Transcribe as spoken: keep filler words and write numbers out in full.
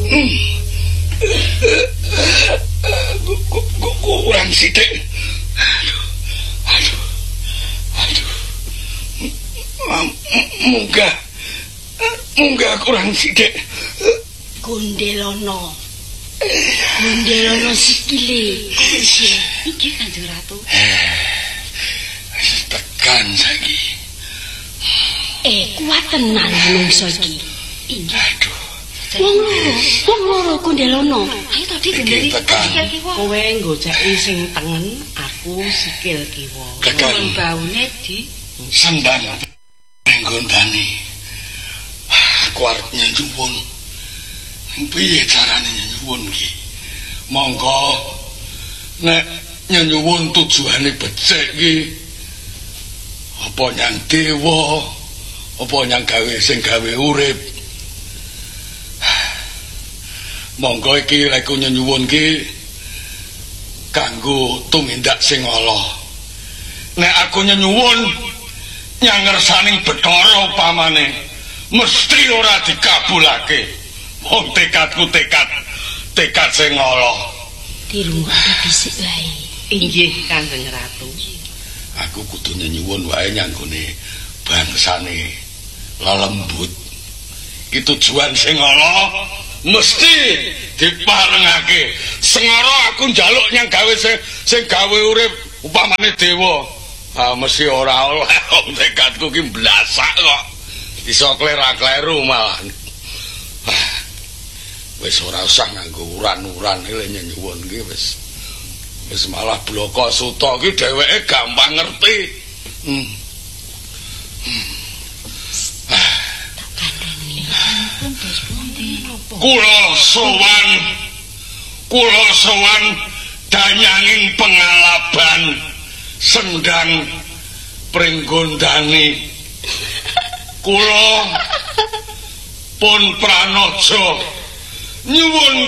Kurang sithik. Aduh. Aduh. Aduh. Munggah. Munggah kurang sithik. Gondelono. Gondelono sikile. Iki Kanjeng Ratu. Wis tekan saiki. Eh, kuat tenan manungsa iki. Aduh. Wong loro, wong loro Gondelono. Ayo tadi genderi tekan. Kowe nggojeki sing tengen, aku sikil kiwa. Tekan. Baune di Sembang penggondani. Aku arep nyuwun. Piye carane nyuwun iki? Monggo nek nyuwun tujuane becik iki apa nyang dewa, apa nyang gawe sing gawe urip. Monggo iki lek nyuwun iki kanggo tumindak sing Allah. Nek aku nyuwun nyang ngersaning Bathara upamane mesti ora dikabulake. Wong tekadku tekad tekad sing Allah. Dirungokne dhisik wae. Inggih Kanjeng Ratu. Aku kudu nyuwun wae nyanggone bangsane lelembut. Itu tujuan sing Allah mesti diparengake. Sengara aku njaluk nyang gawe sing sing gawe urip upamane dewa. Ah mesti ora oleh tekadku ki blasak kok. Iso klera-kleru malah. Wis ora usah nganggo uran-uran iki nyuwun iki wis wis malah bloko suta iki dheweke gampang ngerti. Hmm. Kula sowan kula sowan danyanging pengalaban sendang pringgondani kula pun pranaja nyuwun